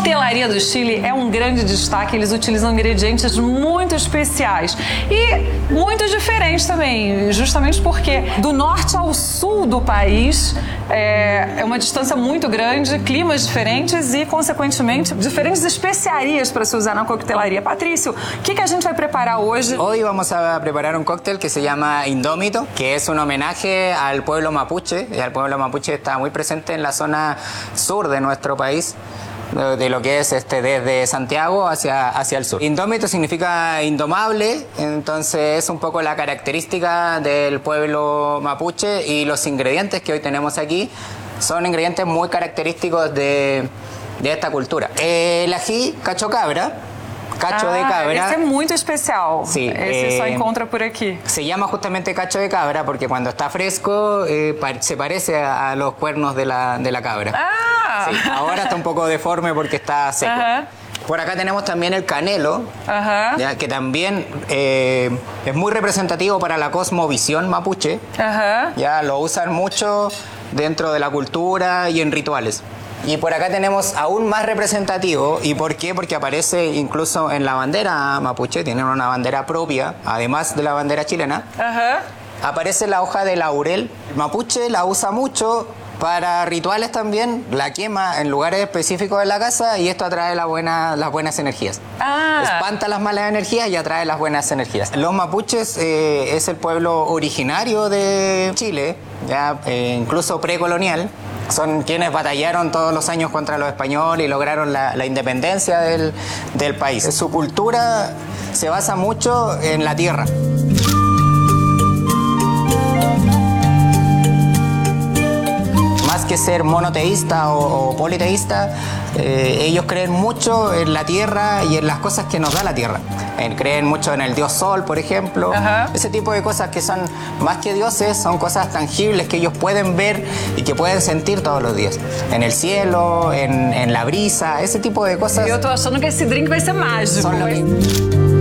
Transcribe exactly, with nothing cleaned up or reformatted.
coquetelaria do Chile é um grande destaque, eles utilizam ingredientes muito especiais e muito diferentes também, justamente porque do norte ao sul do país é, é uma distância muito grande, climas diferentes e, consequentemente, diferentes especiarias para se usar na coquetelaria. Patrício, o que, que a gente vai preparar hoje? Hoy vamos a preparar un cóctel que se llama Indómito, que es un homenaje al pueblo mapuche, y el pueblo mapuche está muy presente en la zona sur de nuestro país, de lo que es este desde Santiago hacia, hacia el sur. Indómito significa indomable, entonces es un poco la característica del pueblo mapuche, y los ingredientes que hoy tenemos aquí son ingredientes muy característicos de, de esta cultura. El ají cacho cabra, cacho ah, de cabra. Esse é muito especial. Sí, ese eh, só encontra por aquí. Se llama justamente cacho de cabra porque cuando está fresco eh, se parece a, a los cuernos de la, de la cabra. Ah! Sí, ahora está un poco deforme porque está seco. Ajá. Por acá tenemos también el canelo, Ajá. ya, que también eh, es muy representativo para la cosmovisión mapuche. Ajá. Ya lo usan mucho dentro de la cultura y en rituales. Y por acá tenemos aún más representativo. ¿Y por qué? Porque aparece incluso en la bandera mapuche, tienen una bandera propia, además de la bandera chilena. Ajá. Aparece la hoja de laurel. El mapuche la usa mucho para rituales también, la quema en lugares específicos de la casa y esto atrae la buena, las buenas energías. Ah. Espanta las malas energías y atrae las buenas energías. Los mapuches eh, es el pueblo originario de Chile, ya eh, incluso precolonial. Son quienes batallaron todos los años contra los españoles y lograron la, la independencia del, del país. Su cultura se basa mucho en la tierra. Más que ser monoteísta o, o politeísta, eh, ellos creen mucho en la tierra y en las cosas que nos da la tierra. Eh, creen mucho en el dios sol, por ejemplo. Ajá. Ese tipo de cosas que son más que dioses, son cosas tangibles que ellos pueden ver y que pueden sentir todos los días. En el cielo, en, en la brisa, esse tipo de cosas. Eu tô achando que esse drink vai ser mágico. Son lo que...